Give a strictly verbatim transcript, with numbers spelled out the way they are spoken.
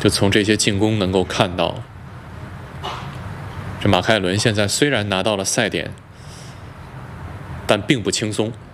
就从这些进攻能够看到，这马凯伦现在虽然拿到了赛点，但并不轻松。